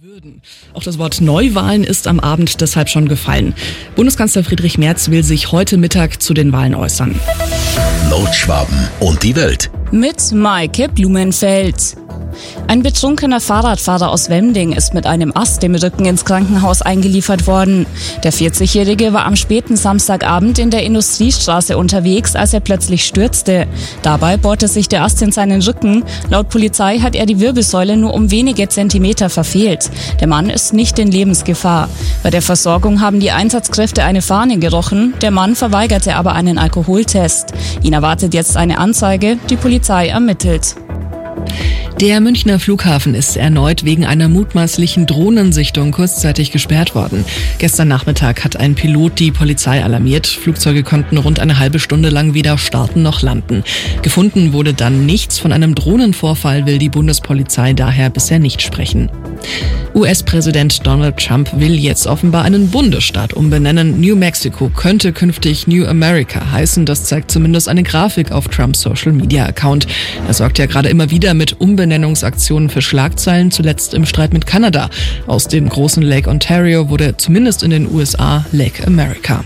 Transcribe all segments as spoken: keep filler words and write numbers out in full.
Würden. Auch das Wort Neuwahlen ist am Abend deshalb schon gefallen. Bundeskanzler Friedrich Merz will sich heute Mittag zu den Wahlen äußern. Nordschwaben und die Welt. Mit Maike Blumenfeld. Ein betrunkener Fahrradfahrer aus Wemding ist mit einem Ast im Rücken ins Krankenhaus eingeliefert worden. Der vierzigjährige war am späten Samstagabend in der Industriestraße unterwegs, als er plötzlich stürzte. Dabei bohrte sich der Ast in seinen Rücken. Laut Polizei hat er die Wirbelsäule nur um wenige Zentimeter verfehlt. Der Mann ist nicht in Lebensgefahr. Bei der Versorgung haben die Einsatzkräfte eine Fahne gerochen. Der Mann verweigerte aber einen Alkoholtest. Ihn erwartet jetzt eine Anzeige. Die Polizei ermittelt. Der Münchner Flughafen ist erneut wegen einer mutmaßlichen Drohnensichtung kurzzeitig gesperrt worden. Gestern Nachmittag hat ein Pilot die Polizei alarmiert. Flugzeuge konnten rund eine halbe Stunde lang weder starten noch landen. Gefunden wurde dann nichts. Von einem Drohnenvorfall will die Bundespolizei daher bisher nicht sprechen. U S-Präsident Donald Trump will jetzt offenbar einen Bundesstaat umbenennen. New Mexico könnte künftig New America heißen. Das zeigt zumindest eine Grafik auf Trumps Social-Media-Account. Er sorgt ja gerade immer wieder mit Umbenennungsaktionen für Schlagzeilen, zuletzt im Streit mit Kanada. Aus dem großen Lake Ontario wurde zumindest in den U S A Lake America.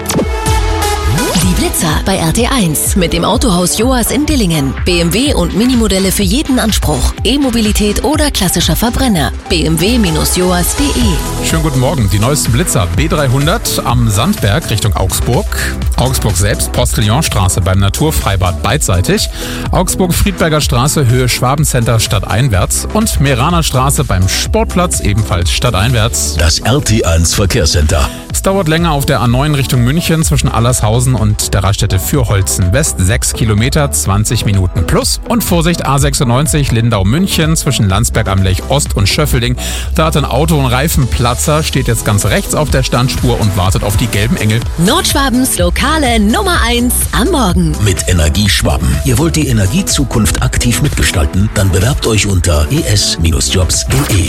Die Blitzer bei R T eins mit dem Autohaus Joas in Dillingen. B M W und Minimodelle für jeden Anspruch. E-Mobilität oder klassischer Verbrenner. b m w Bindestrich joas punkt de. Schönen guten Morgen. Die neuesten Blitzer B dreihundert am Sandberg Richtung Augsburg. Augsburg selbst, Postillonstraße beim Naturfreibad beidseitig. Augsburg-Friedberger Straße Höhe Schwabencenter stadteinwärts. Und Meraner Straße beim Sportplatz ebenfalls stadteinwärts. Das R T eins Verkehrscenter. Es dauert länger auf der A neun Richtung München zwischen Allershausen und der Raststätte Fürholzen West. sechs Kilometer, zwanzig Minuten plus. Und Vorsicht, A sechsundneunzig Lindau-München zwischen Landsberg am Lech Ost und Schöffelding. Da hat ein Auto einen Reifenplatzer, steht jetzt ganz rechts auf der Standspur und wartet auf die gelben Engel. Nordschwabens lokale Nummer eins am Morgen. Mit Energieschwaben. Ihr wollt die Energiezukunft aktiv mitgestalten? Dann bewerbt euch unter e s Jobs punkt de.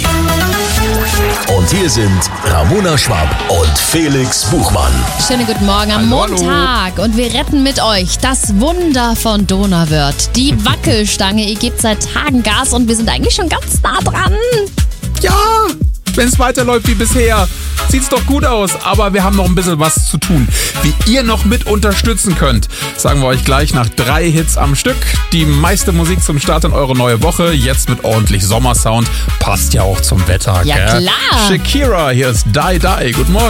Und hier sind Ramona Schwab und Felix Buchmann. Schönen guten Morgen am Hallo, Montag. Hallo. Und wir retten mit euch das Wunder von Donauwörth. Die Wackelstange. Ihr gebt seit Tagen Gas und wir sind eigentlich schon ganz nah dran. Ja, wenn es weiterläuft wie bisher, sieht's doch gut aus. Aber wir haben noch ein bisschen was zu tun. Wie ihr noch mit unterstützen könnt, sagen wir euch gleich nach drei Hits am Stück. Die meiste Musik zum Start in eure neue Woche. Jetzt mit ordentlich Sommersound. Passt ja auch zum Wetter, Ja, gell? klar. Shakira, hier ist Die Die. Guten Morgen.